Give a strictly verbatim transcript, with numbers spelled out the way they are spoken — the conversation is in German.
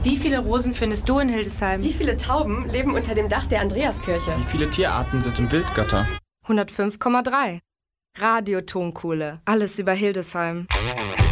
Wie viele Rosen findest du in Hildesheim? Wie viele Tauben leben unter dem Dach der Andreaskirche? Wie viele Tierarten sind im Wildgatter? hundertfünf Komma drei. Radio Tonkuhle. Alles über Hildesheim.